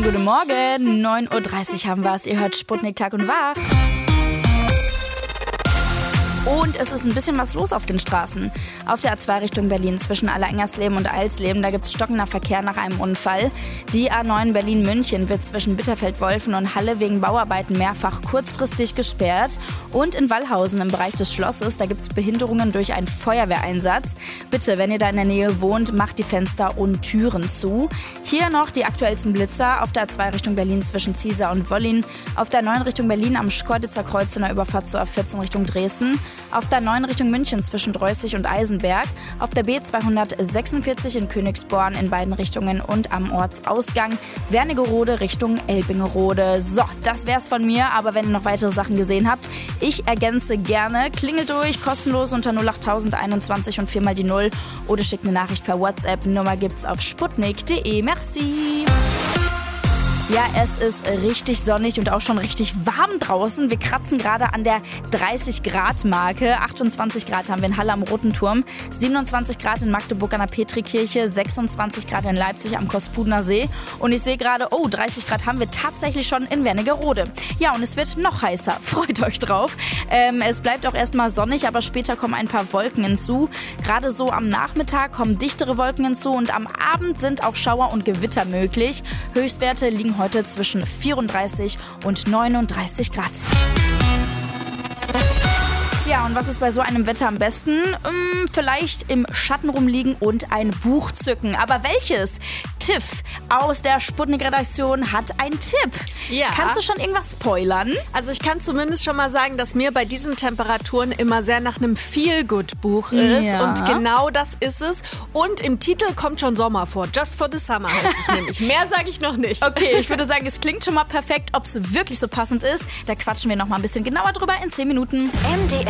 guten Morgen. 9.30 Uhr haben wir es. Ihr hört Sputnik Tag und Wach. Und es ist ein bisschen was los auf den Straßen. Auf der A2 Richtung Berlin zwischen Allerengersleben und Eilsleben, da gibt es stockender Verkehr nach einem Unfall. Die A9 Berlin-München wird zwischen Bitterfeld-Wolfen und Halle wegen Bauarbeiten mehrfach kurzfristig gesperrt. Und in Wallhausen im Bereich des Schlosses, da gibt es Behinderungen durch einen Feuerwehreinsatz. Bitte, wenn ihr da in der Nähe wohnt, macht die Fenster und Türen zu. Hier noch die aktuellsten Blitzer auf der A2 Richtung Berlin zwischen Ziesar und Wollin. Auf der 9 Richtung Berlin am Schkeuditzer Kreuz in der Überfahrt zur A14 Richtung Dresden. Auf der 9 Richtung München zwischen Dreußig und Eisenberg, auf der B246 in Königsborn in beiden Richtungen und am Ortsausgang Wernigerode Richtung Elbingerode. So, das wär's von mir, aber wenn ihr noch weitere Sachen gesehen habt, ich ergänze gerne. Klingelt durch, kostenlos unter 08021 und 4 mal die 0 oder schickt eine Nachricht per WhatsApp. Nummer gibt's auf sputnik.de. Merci! Ja, es ist richtig sonnig und auch schon richtig warm draußen. Wir kratzen gerade an der 30-Grad-Marke. 28 Grad haben wir in Halle am Roten Turm, 27 Grad in Magdeburg an der Petrikirche, 26 Grad in Leipzig am Kospudener See. Und ich sehe gerade, 30 Grad haben wir tatsächlich schon in Wernigerode. Ja, und es wird noch heißer. Freut euch drauf. Es bleibt auch erstmal sonnig, aber später kommen ein paar Wolken hinzu. Gerade so am Nachmittag kommen dichtere Wolken hinzu und am Abend sind auch Schauer und Gewitter möglich. Höchstwerte liegen heute zwischen 34 und 39 Grad. Tja, und was ist bei so einem Wetter am besten? Vielleicht im Schatten rumliegen und ein Buch zücken. Aber welches? Tiff aus der Sputnik-Redaktion hat einen Tipp. Ja. Kannst du schon irgendwas spoilern? Also ich kann zumindest schon mal sagen, dass mir bei diesen Temperaturen immer sehr nach einem Feel-Good-Buch ist. Ja. Und genau das ist es. Und im Titel kommt schon Sommer vor. Just for the Summer heißt es nämlich. Mehr sage ich noch nicht. Okay, ich würde sagen, es klingt schon mal perfekt. Ob es wirklich so passend ist, da quatschen wir noch mal ein bisschen genauer drüber in 10 Minuten. MDR